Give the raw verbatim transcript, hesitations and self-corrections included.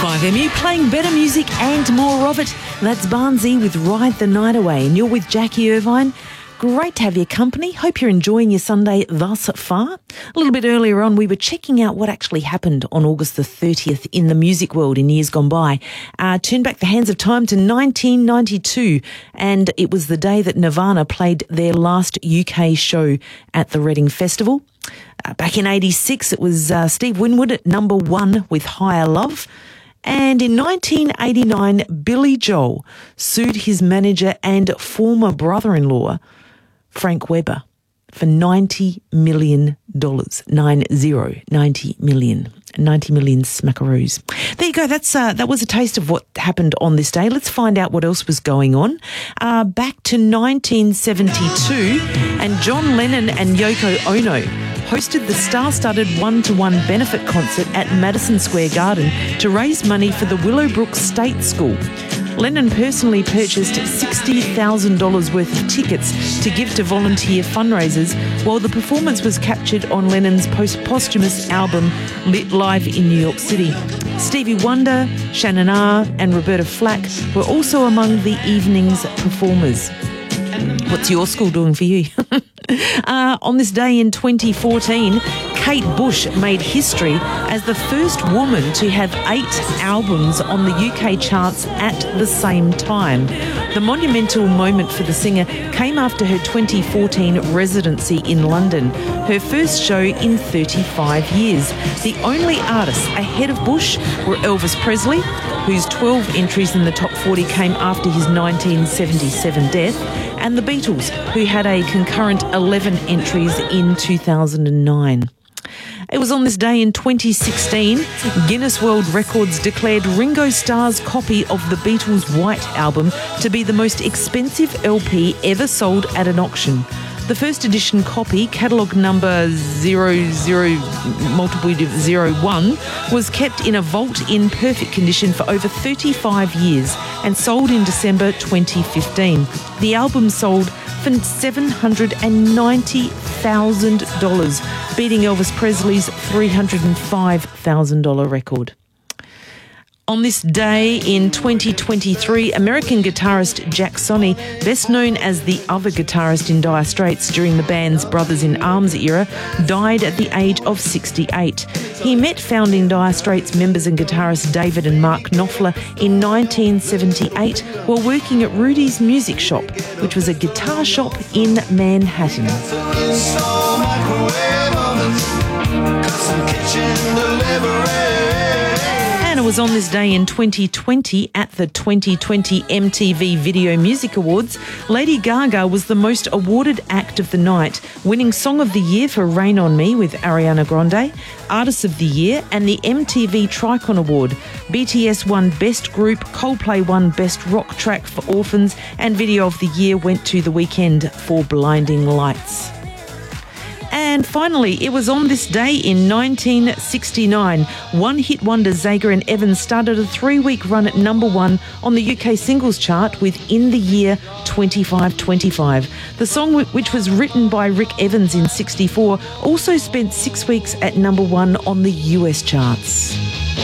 five M U, playing better music and more of it. That's Barnsey with Ride the Night Away, and you're with Jackie Irvine. Great to have your company. Hope you're enjoying your Sunday thus far. A little bit earlier on, we were checking out what actually happened on August the thirtieth in the music world in years gone by. Uh, turn back the hands of time to nineteen ninety-two, and it was the day that Nirvana played their last U K show at the Reading Festival. Uh, back in eighty-six, it was uh, Steve Winwood at number one with Higher Love. And in nineteen eighty-nine, Billy Joel sued his manager and former brother-in-law, Frank Webber, for ninety million dollars. Nine zero, ninety million. ninety million smackaroos. There you go. That's uh, that was a taste of what happened on this day. Let's find out what else was going on. Uh, back to nineteen seventy-two, and John Lennon and Yoko Ono hosted the star-studded one-to-one benefit concert at Madison Square Garden to raise money for the Willowbrook State School. Lennon personally purchased sixty thousand dollars worth of tickets to give to volunteer fundraisers, while the performance was captured on Lennon's post-posthumous album Lit Live in New York City. Stevie Wonder, Shannon Ah and Roberta Flack were also among the evening's performers. What's your school doing for you? uh, on this day in twenty fourteen, Kate Bush made history as the first woman to have eight albums on the U K charts at the same time. The monumental moment for the singer came after her twenty fourteen residency in London, her first show in thirty-five years. The only artists ahead of Bush were Elvis Presley, whose twelve entries in the top forty came after his nineteen seventy-seven death, and the Beatles, who had a concurrent eleven entries in two thousand nine. It was on this day in twenty sixteen, Guinness World Records declared Ringo Starr's copy of the Beatles' White Album to be the most expensive L P ever sold at an auction. The first edition copy, catalogue number zero zero multiple zero one, was kept in a vault in perfect condition for over thirty-five years and sold in December twenty fifteen. The album sold for seven hundred ninety thousand dollars, beating Elvis Presley's three hundred five thousand dollars record. On this day in twenty twenty-three, American guitarist Jack Sonney, best known as the other guitarist in Dire Straits during the band's Brothers in Arms era, died at the age of sixty-eight. He met founding Dire Straits members and guitarists David and Mark Knopfler in nineteen seventy-eight while working at Rudy's Music Shop, which was a guitar shop in Manhattan. And it was on this day in twenty twenty at the twenty twenty M T V Video Music Awards, Lady Gaga was the most awarded act of the night, winning Song of the Year for Rain on Me with Ariana Grande, Artist of the Year and the M T V Tricon Award. B T S won Best Group, Coldplay won Best Rock Track for Orphans, and Video of the Year went to The Weeknd for Blinding Lights. And finally, it was on this day in nineteen sixty-nine, one-hit wonder Zager and Evans started a three-week run at number one on the U K singles chart with In the Year twenty-five twenty-five. The song, which was written by Rick Evans in sixty-four, also spent six weeks at number one on the U S charts.